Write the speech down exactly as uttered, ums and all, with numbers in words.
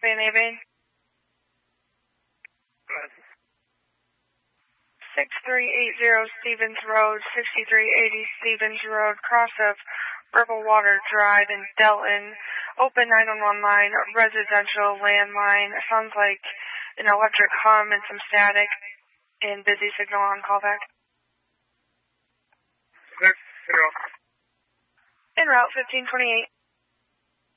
Van Aben. six three eight zero Stevens Road, sixty-three eighty Stevens Road, cross of Purple Water Drive in Delton. Open nine one one line, residential landline. Sounds like an electric hum and some static. And busy signal on callback. Six zero. En route fifteen twenty-eight.